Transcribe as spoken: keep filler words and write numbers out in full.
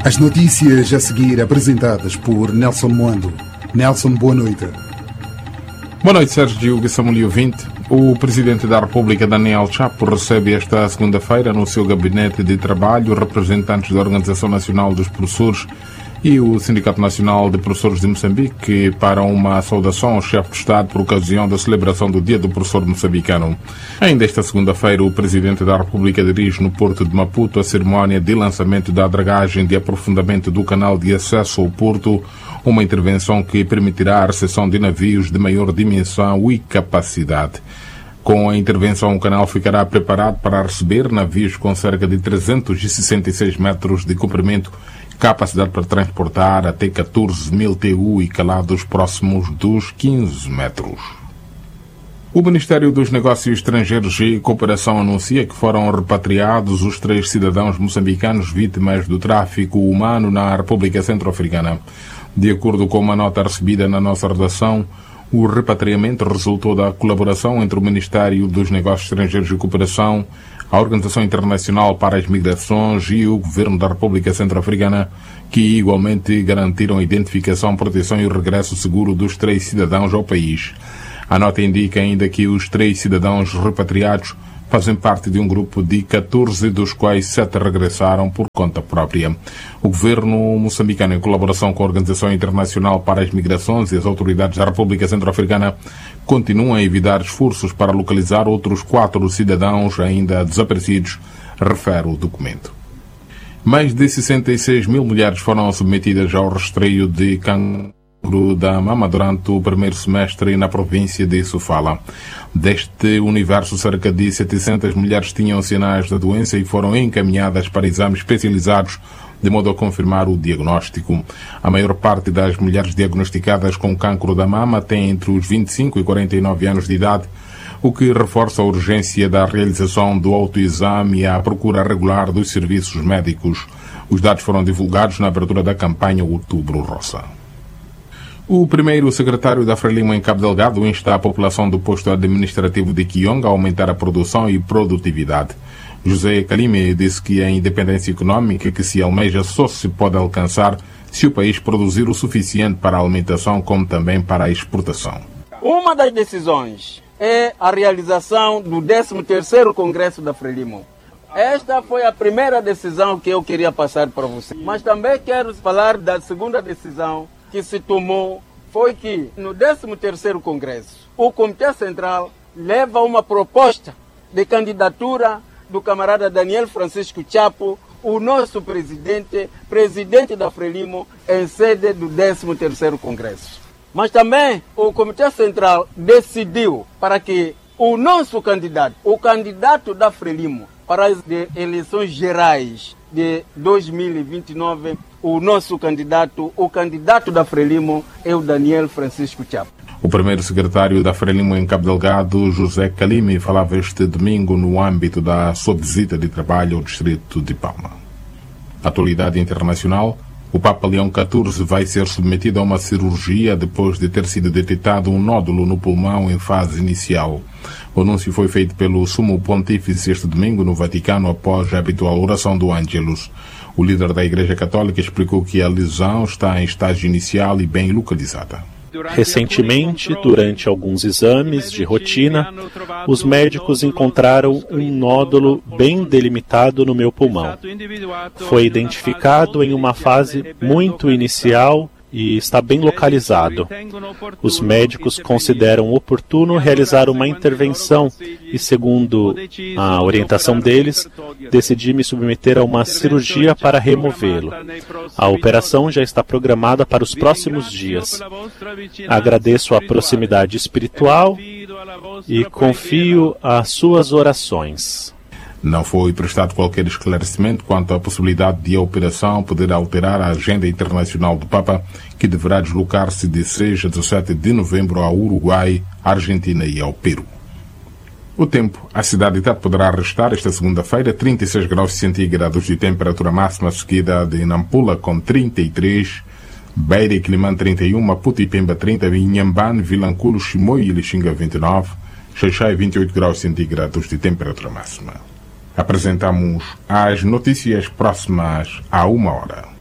As notícias a seguir apresentadas por Nelson Moando. Nelson, boa noite. Boa noite, Sérgio Guissamuli ouvinte. O Presidente da República, Daniel Chapo, recebe esta segunda-feira no seu gabinete de trabalho representantes da Organização Nacional dos Professores e o Sindicato Nacional de Professores de Moçambique para uma saudação ao chefe de Estado por ocasião da celebração do Dia do Professor Moçambicano. Ainda esta segunda-feira, o Presidente da República dirige no Porto de Maputo a cerimónia de lançamento da dragagem de aprofundamento do canal de acesso ao Porto, uma intervenção que permitirá a recepção de navios de maior dimensão e capacidade. Com a intervenção, o canal ficará preparado para receber navios com cerca de trezentos e sessenta e seis metros de comprimento, capacidade para transportar até catorze mil T U e calados próximos dos quinze metros. O Ministério dos Negócios Estrangeiros e Cooperação anuncia que foram repatriados os três cidadãos moçambicanos vítimas do tráfico humano na República Centro-Africana. De acordo com uma nota recebida na nossa redação, o repatriamento resultou da colaboração entre o Ministério dos Negócios Estrangeiros e Cooperação, a Organização Internacional para as Migrações e o Governo da República Centro-Africana, que igualmente garantiram a identificação, proteção e o regresso seguro dos três cidadãos ao país. A nota indica ainda que os três cidadãos repatriados fazem parte de um grupo de catorze, dos quais sete regressaram por conta própria. O governo moçambicano, em colaboração com a Organização Internacional para as Migrações e as autoridades da República Centro-Africana, continuam a evitar esforços para localizar outros quatro cidadãos ainda desaparecidos, refere o documento. Mais de sessenta e seis mil mulheres foram submetidas ao rastreio de cancro da mama durante o primeiro semestre na província de Sofala. Deste universo, cerca de setecentas mulheres tinham sinais da doença e foram encaminhadas para exames especializados de modo a confirmar o diagnóstico. A maior parte das mulheres diagnosticadas com cancro da mama tem entre os vinte e cinco e quarenta e nove anos de idade, o que reforça a urgência da realização do autoexame e a procura regular dos serviços médicos. Os dados foram divulgados na abertura da campanha Outubro Rosa. O primeiro secretário da Frelimo em Cabo Delgado insta a população do posto administrativo de Kionga a aumentar a produção e produtividade. José Kalime disse que a independência econômica que se almeja só se pode alcançar se o país produzir o suficiente para a alimentação como também para a exportação. Uma das decisões é a realização do décimo terceiro Congresso da Frelimo. Esta foi a primeira decisão que eu queria passar para você. Mas também quero falar da segunda decisão que se tomou, foi que no décimo terceiro Congresso, o Comitê Central leva uma proposta de candidatura do camarada Daniel Francisco Chapo, o nosso presidente, presidente da Frelimo, em sede do décimo terceiro Congresso. Mas também o Comitê Central decidiu para que o nosso candidato, o candidato da Frelimo, para as eleições gerais de dois mil e vinte e nove, o nosso candidato, o candidato da Frelimo é o Daniel Francisco Chapo. O primeiro secretário da Frelimo em Cabo Delgado, José Kalime, falava este domingo no âmbito da sua visita de trabalho ao distrito de Palma. Atualidade internacional. O Papa Leão catorze vai ser submetido a uma cirurgia depois de ter sido detectado um nódulo no pulmão em fase inicial. O anúncio foi feito pelo Sumo Pontífice este domingo no Vaticano após a habitual oração do Ângelus. O líder da Igreja Católica explicou que a lesão está em estágio inicial e bem localizada. Recentemente, durante alguns exames de rotina, os médicos encontraram um nódulo bem delimitado no meu pulmão. Foi identificado em uma fase muito inicial e está bem localizado. Os médicos consideram oportuno realizar uma intervenção e, segundo a orientação deles, decidi me submeter a uma cirurgia para removê-lo. A operação já está programada para os próximos dias. Agradeço a proximidade espiritual e confio às suas orações. Não foi prestado qualquer esclarecimento quanto à possibilidade de a operação poder alterar a agenda internacional do Papa, que deverá deslocar-se de seis a dezassete de novembro ao Uruguai, Argentina e ao Peru. O tempo. A cidade de Tete poderá registrar esta segunda-feira trinta e seis graus centígrados de temperatura máxima, seguida de Nampula com trinta e três, Beira e Quilimane trinta e um, Maputo e Pemba trinta, Inhambane, Vilanculo, Chimoio e Lixinga vinte e nove, Xaixai vinte e oito graus centígrados de temperatura máxima. Apresentamos as notícias próximas a uma hora.